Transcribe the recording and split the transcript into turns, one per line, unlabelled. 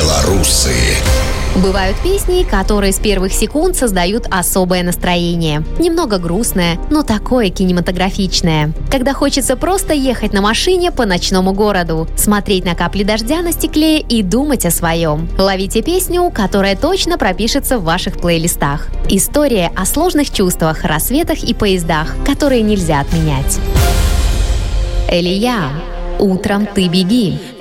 Белорусы.
Бывают песни, которые с первых секунд создают особое настроение. Немного грустное, но такое кинематографичное. Когда хочется просто ехать на машине по ночному городу, смотреть на капли дождя на стекле и думать о своем. Ловите песню, которая точно пропишется в ваших плейлистах. История о сложных чувствах, рассветах и поездах, которые нельзя отменять. Элия. «Утром ты беги».